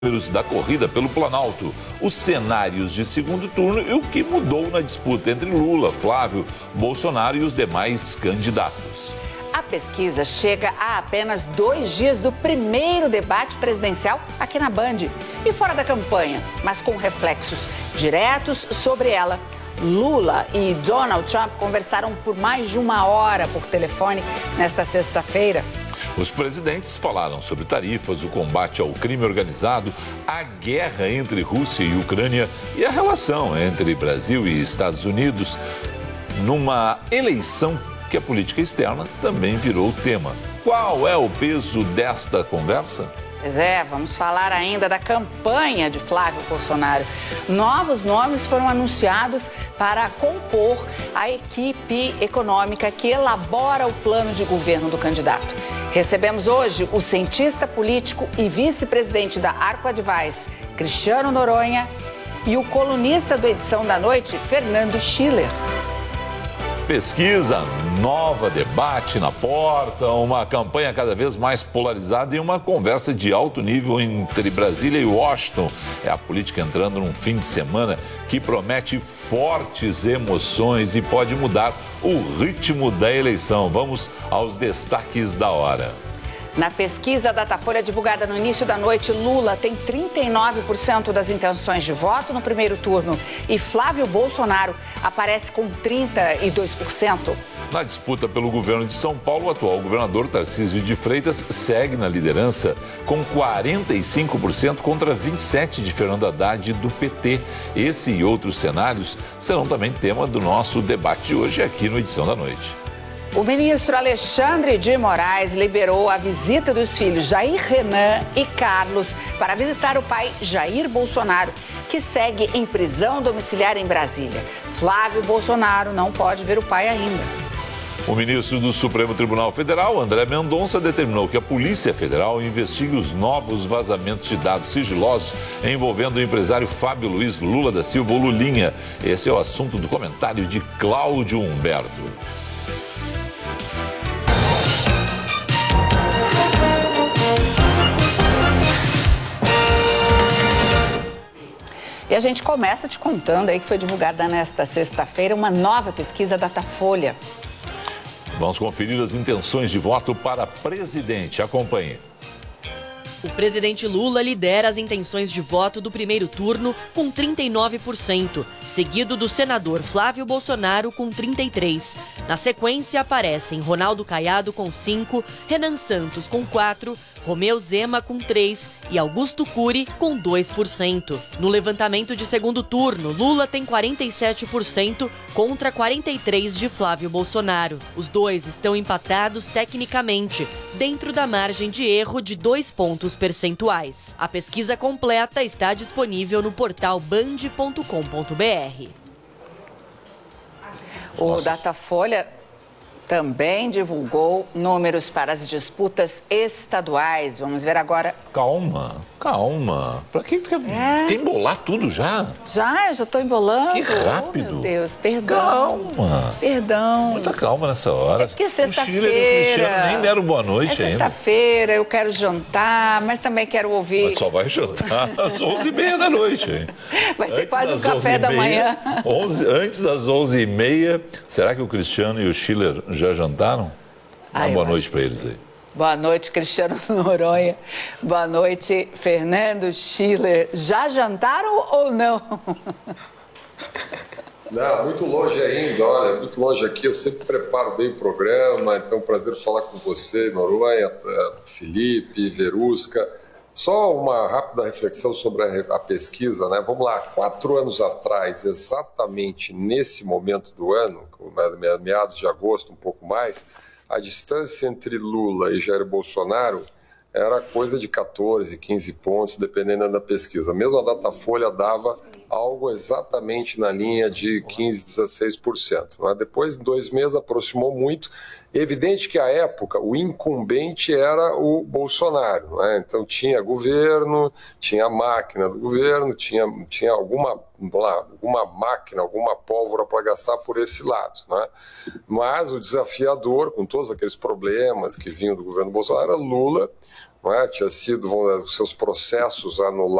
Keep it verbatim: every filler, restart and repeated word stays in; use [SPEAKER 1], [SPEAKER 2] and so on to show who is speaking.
[SPEAKER 1] da corrida pelo Planalto, os cenários de segundo turno e o que mudou na disputa entre Lula, Flávio, Bolsonaro e os demais candidatos.
[SPEAKER 2] A pesquisa chega a apenas dois dias do primeiro debate presidencial aqui na Band e fora da campanha, mas com reflexos diretos sobre ela. Lula e Donald Trump conversaram por mais de uma hora por telefone nesta sexta-feira.
[SPEAKER 1] Os presidentes falaram sobre tarifas, o combate ao crime organizado, a guerra entre Rússia e Ucrânia e a relação entre Brasil e Estados Unidos, numa eleição que a política externa também virou tema. Qual é o peso desta conversa?
[SPEAKER 2] Pois é, vamos falar ainda da campanha de Flávio Bolsonaro. Novos nomes foram anunciados para compor a equipe econômica que elabora o plano de governo do candidato. Recebemos hoje o cientista político e vice-presidente da Arco Advice, Cristiano Noronha, e o colunista do Edição da Noite, Fernando Schiller.
[SPEAKER 1] Pesquisa nova, debate na porta, uma campanha cada vez mais polarizada e uma conversa de alto nível entre Brasília e Washington. É a política entrando num fim de semana que promete fortes emoções e pode mudar o ritmo da eleição. Vamos aos destaques da hora.
[SPEAKER 2] Na pesquisa Datafolha divulgada no início da noite, Lula tem trinta e nove por cento das intenções de voto no primeiro turno e Flávio Bolsonaro aparece com trinta e dois por cento.
[SPEAKER 1] Na disputa pelo governo de São Paulo, o atual governador Tarcísio de Freitas segue na liderança com quarenta e cinco por cento contra vinte e sete por cento de Fernando Haddad do P T. Esse e outros cenários serão também tema do nosso debate de hoje aqui no Edição da Noite.
[SPEAKER 2] O ministro Alexandre de Moraes liberou a visita dos filhos Jair Renan e Carlos para visitar o pai Jair Bolsonaro, que segue em prisão domiciliar em Brasília. Flávio Bolsonaro não pode ver o pai ainda.
[SPEAKER 1] O ministro do Supremo Tribunal Federal, André Mendonça, determinou que a Polícia Federal investigue os novos vazamentos de dados sigilosos envolvendo o empresário Fábio Luiz Lula da Silva, Lulinha. Esse é o assunto do comentário de Cláudio Humberto.
[SPEAKER 2] E a gente começa te contando aí que foi divulgada nesta sexta-feira uma nova pesquisa Datafolha.
[SPEAKER 1] Vamos conferir as intenções de voto para presidente. Acompanhe.
[SPEAKER 3] O presidente Lula lidera as intenções de voto do primeiro turno com trinta e nove por cento, seguido do senador Flávio Bolsonaro com trinta e três por cento. Na sequência aparecem Ronaldo Caiado com cinco por cento, Renan Santos com quatro por cento, Romeu Zema com três por cento e Augusto Cury com dois por cento. No levantamento de segundo turno, Lula tem quarenta e sete por cento contra quarenta e três por cento de Flávio Bolsonaro. Os dois estão empatados tecnicamente, dentro da margem de erro de dois pontos percentuais. A pesquisa completa está disponível no portal band ponto com ponto br.
[SPEAKER 2] O Datafolha também divulgou números para as disputas estaduais. Vamos ver agora.
[SPEAKER 1] Calma, calma. Pra que tu quer, é. quer embolar tudo já?
[SPEAKER 2] Já, eu já tô embolando.
[SPEAKER 1] Que rápido.
[SPEAKER 2] Oh, meu Deus, perdão.
[SPEAKER 1] Calma.
[SPEAKER 2] Perdão.
[SPEAKER 1] Muita calma nessa hora.
[SPEAKER 2] É porque é sexta-feira.
[SPEAKER 1] O Schiller e o Cristiano nem deram boa noite
[SPEAKER 2] é
[SPEAKER 1] ainda.
[SPEAKER 2] É sexta-feira, eu quero jantar, mas também quero ouvir...
[SPEAKER 1] Mas só vai jantar às onze e meia da noite, hein?
[SPEAKER 2] Vai ser
[SPEAKER 1] antes
[SPEAKER 2] quase um café da manhã.
[SPEAKER 1] onze, antes das onze e meia, será que o Cristiano e o Schiller já jantaram? Dá boa noite para eles aí.
[SPEAKER 2] Boa noite, Cristiano Noronha. Boa noite, Fernando Schiller. Já jantaram ou não?
[SPEAKER 4] Não, muito longe ainda, olha, muito longe aqui. Eu sempre preparo bem o programa, então é um prazer falar com você, Noronha, Felipe, Verusca. Só uma rápida reflexão sobre a pesquisa, né? Vamos lá, quatro anos atrás, exatamente nesse momento do ano, meados de agosto, um pouco mais, a distância entre Lula e Jair Bolsonaro era coisa de quatorze, quinze pontos, dependendo da pesquisa. Mesmo a Datafolha dava algo exatamente na linha de quinze, dezesseis por cento. Né? Depois, em dois meses, aproximou muito. É evidente que, à época, o incumbente era o Bolsonaro. Né? Então, tinha governo, tinha a máquina do governo, tinha, tinha alguma, lá, alguma máquina, alguma pólvora para gastar por esse lado. Né? Mas o desafiador, com todos aqueles problemas que vinham do governo Bolsonaro, era Lula, não é? Tinha sido, vão, seus processos anulados.